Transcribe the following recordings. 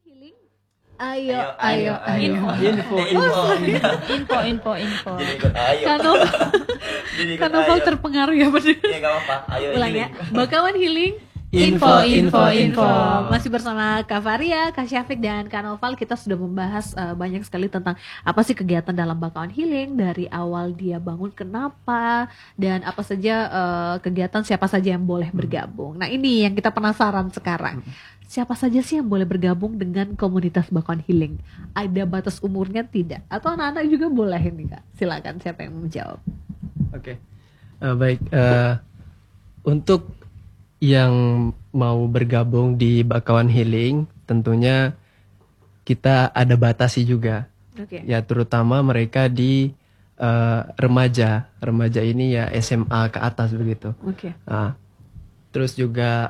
Healing. Ayo. Info. Info. Jadi ikut ayo. Jadi ikut Karena ayo. terpengaruh ya bener. Iya gak apa-apa. Ayo Ulang ya. healing. Bakawan Healing. Info. Masih bersama Kak Faria, Kak Syafiq, dan Kak Noval. Kita sudah membahas banyak sekali tentang apa sih kegiatan dalam Bakawan Healing. Dari awal dia bangun kenapa, dan apa saja kegiatan, siapa saja yang boleh bergabung. Nah ini yang kita penasaran sekarang. Siapa saja sih yang boleh bergabung dengan komunitas Bakawan Healing? Ada batas umurnya tidak? Atau anak-anak juga boleh ini Kak? Silakan, siapa yang menjawab? Oke. Baik. Untuk yang mau bergabung di Bakawan Healing, tentunya kita ada batasi juga. Oke. Ya, terutama mereka di remaja. Remaja ini ya SMA ke atas begitu. Oke. Nah, terus juga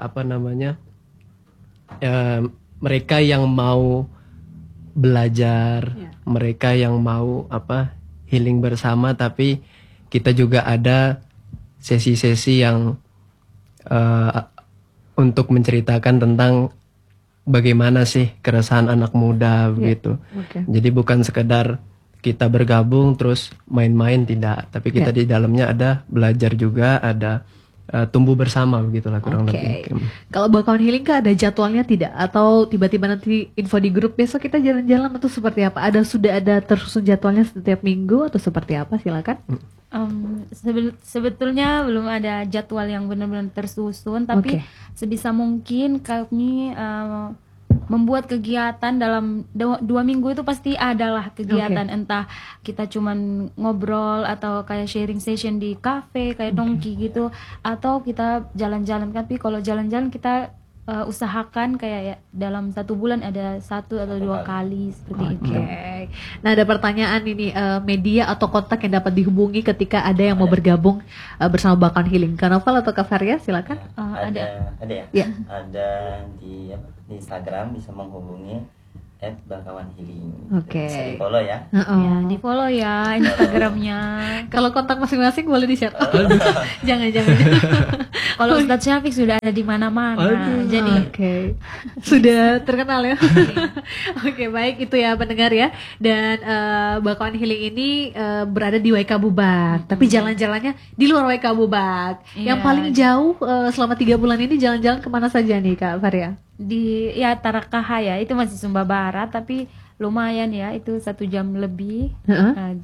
mereka yang mau belajar, Ya. mereka yang mau healing bersama, tapi kita juga ada sesi-sesi yang untuk menceritakan tentang bagaimana sih keresahan anak muda begitu. Oke. Jadi bukan sekedar kita bergabung terus main-main, tidak, tapi kita di dalamnya ada belajar juga, ada tumbuh bersama begitulah kurang lebih. Kalau Bakawan Healing Kak, ada jadwalnya tidak? Atau tiba-tiba nanti info di grup besok kita jalan-jalan atau seperti apa? Sudah ada tersusun jadwalnya setiap minggu atau seperti apa? Silakan. Sebetulnya belum ada jadwal yang benar-benar tersusun, tapi sebisa mungkin kami membuat kegiatan dalam 2 minggu itu pasti adalah kegiatan, entah kita cuman ngobrol atau kayak sharing session di cafe kayak Dongki gitu, atau kita jalan-jalan. Tapi kalau jalan-jalan kita usahakan kayak ya, dalam 1 bulan ada 1 atau 2 kali seperti itu. Nah ada pertanyaan ini, media atau kontak yang dapat dihubungi ketika ada yang mau bergabung bersama Bakawan Healing. Kak Noval atau Kak Faria silakan. Ada ya? Ya. Ada di Instagram, bisa menghubungi @bakawanhealing. Oke. Bisa di follow ya. Ya, di follow ya Instagramnya. Kalau kontak masing-masing boleh di-share. Jangan. Kalau Ustadz Syafiq sudah ada di mana-mana. Jadi sudah terkenal ya. Oke, baik itu ya pendengar ya. Dan Bakawan Healing ini berada di WK Bubak, tapi jalan-jalannya di luar WK Bubak. Yang paling jauh selama 3 bulan ini jalan-jalan kemana saja nih Kak Faria? Di Tarakaha ya, itu masih Sumba Barat, tapi lumayan ya, itu 1 jam lebih. Nah,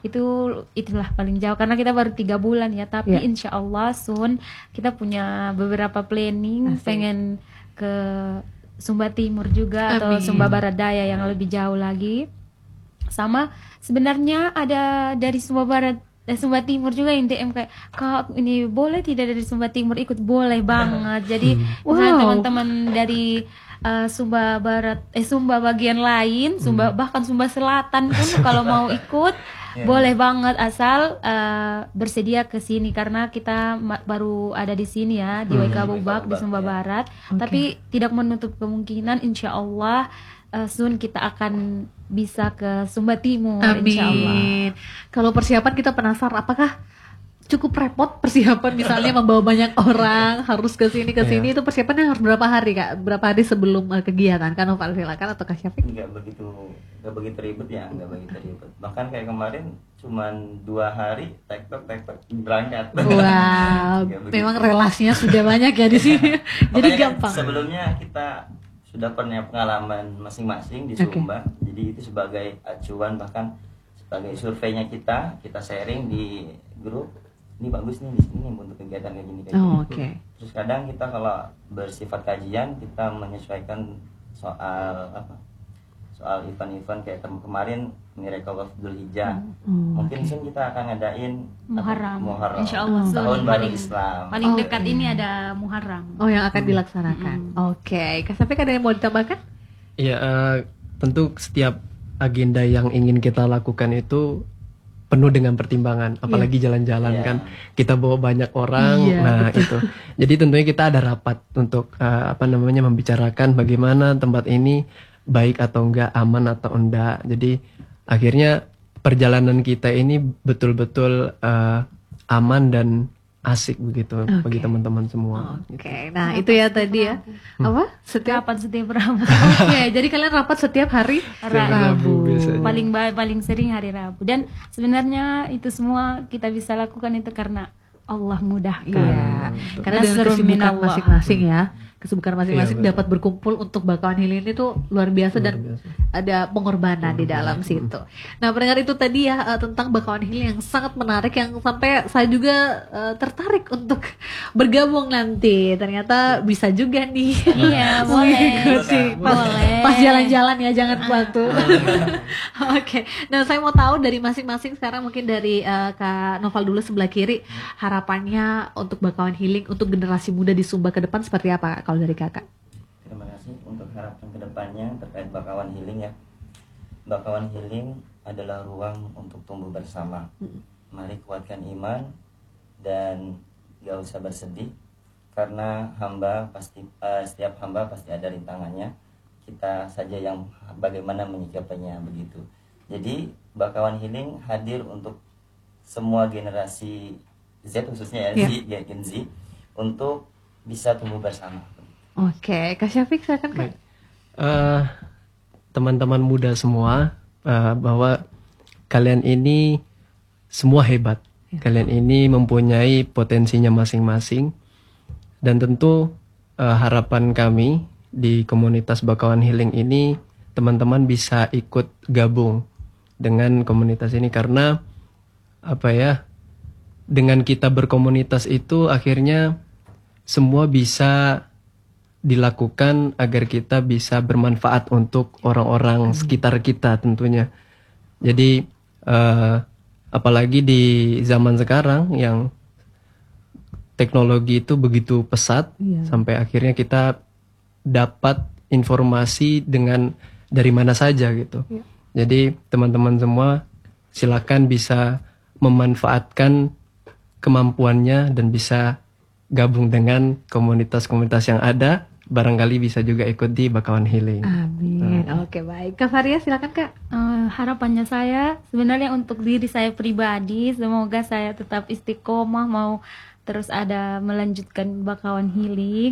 itulah paling jauh karena kita baru 3 bulan ya, tapi insya Allah soon kita punya beberapa planning. Pengen ke Sumba Timur juga. Atau Sumba Barat Daya yang lebih jauh lagi. Sama sebenarnya ada dari Sumba Barat Sumba Timur juga yang DM kayak, Kak ini boleh tidak dari Sumba Timur ikut? Boleh banget. Jadi teman-teman dari Sumba Barat, Sumba bagian lain, bahkan Sumba Selatan pun kalau mau ikut boleh banget, asal bersedia ke sini karena kita baru ada di sini ya di WK Bubak di Sumba Barat. Tapi tidak menutup kemungkinan insya Allah soon kita akan bisa ke Sumba Timur. Insya Allah. Kalau persiapan kita penasaran, apakah cukup repot persiapan misalnya membawa banyak orang harus ke sini itu persiapannya harus berapa hari Kak? Berapa hari sebelum kegiatan? Kan Noval silakan atau Kak Syafiq? Nggak begitu ribet ya, nggak begitu ribet. Bahkan kayak kemarin cuman 2 hari tektok berangkat. Wow, memang relasinya sudah banyak ya di sini. Jadi gampang. Sebelumnya kita sudah pernah pengalaman masing-masing di Sumba. Jadi itu sebagai acuan, bahkan sebagai surveinya kita sharing di grup. Ini bagus nih di sini untuk kegiatan kayak gini. Terus kadang kita kalau bersifat kajian, kita menyesuaikan soal event-event kayak kemarin Miracle of Dzulhijjah. Mungkin soon kita akan ngadain Muharram. Insya Allah tahun baru Islam. Paling dekat ini ada Muharram. Yang akan dilaksanakan. Kak Syafiq ada yang mau ditambahkan? Iya, tentu setiap agenda yang ingin kita lakukan itu penuh dengan pertimbangan, apalagi jalan-jalan kan kita bawa banyak orang. Itu jadi tentunya kita ada rapat untuk membicarakan bagaimana tempat ini baik atau enggak, aman atau enggak. Jadi akhirnya perjalanan kita ini betul-betul aman dan asik begitu bagi teman-teman semua. Oke, nah itu ya tadi ya. Apa? Rapat setiap Rabu. Oke, jadi kalian rapat setiap hari Rabu. Paling sering hari Rabu. Dan sebenarnya itu semua kita bisa lakukan itu karena Allah mudahkan. Iya. Karena dengan kesibukan masing-masing ya. Kesibukan masing-masing dapat berkumpul untuk bakawan healing itu luar biasa dan ada pengorbanan di dalam situ. Nah, pendengar itu tadi ya tentang bakawan healing yang sangat menarik, yang sampai saya juga tertarik untuk bergabung nanti. Ternyata bisa juga nih. Iya, boleh. Pas jalan-jalan ya, jangan batu. Oke. Nah, saya mau tahu dari masing-masing sekarang, mungkin dari Kak Noval dulu sebelah kiri, harapannya untuk bakawan healing untuk generasi muda di Sumba ke depan seperti apa? Kalau dari kakak. Terima kasih untuk harapan kedepannya terkait bakawan healing ya. Bakawan healing adalah ruang untuk tumbuh bersama. Mari kuatkan iman dan gak usah bersedih, karena setiap hamba pasti ada rintangannya. Kita saja yang bagaimana menyikapinya begitu. Jadi bakawan healing hadir untuk semua generasi Z khususnya ya, Gen Z untuk bisa tumbuh bersama. Oke, Kak Syafiq silakan Kak. Teman-teman muda semua, bahwa kalian ini semua hebat. Kalian ini mempunyai potensinya masing-masing, dan tentu harapan kami di komunitas Bakawan Healing ini, teman-teman bisa ikut gabung dengan komunitas ini, karena dengan kita berkomunitas itu akhirnya semua bisa dilakukan agar kita bisa bermanfaat untuk orang-orang sekitar kita tentunya. Jadi apalagi di zaman sekarang yang teknologi itu begitu pesat, sampai akhirnya kita dapat informasi dari mana saja gitu. Jadi teman-teman semua silakan bisa memanfaatkan kemampuannya dan bisa gabung dengan komunitas-komunitas yang ada. Barangkali bisa juga ikut di Bakawan Healing. Amin. Oke, baik. Kak Faria silakan Kak. Harapannya saya sebenarnya untuk diri saya pribadi, semoga saya tetap istiqomah mau terus ada melanjutkan Bakawan Healing.